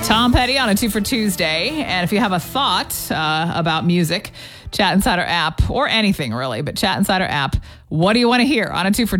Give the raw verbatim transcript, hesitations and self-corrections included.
Tom Petty on a Two for Tuesday. And if you have a thought uh, about music, Chat Insider app, or anything really, but Chat Insider app, what do you want to hear on a Two for